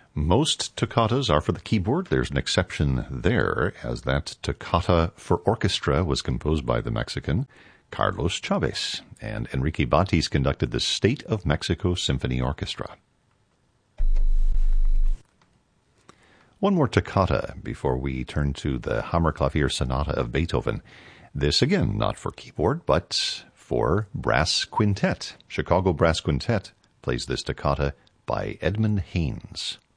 Most toccatas are for the keyboard. There's an exception there, as that toccata for orchestra was composed by the Mexican Carlos Chavez, and Enrique Batis conducted the State of Mexico Symphony Orchestra. One more toccata before we turn to the Hammerklavier Sonata of Beethoven. This, again, not for keyboard, but for brass quintet. Chicago Brass Quintet plays this toccata by Edmund Haynes.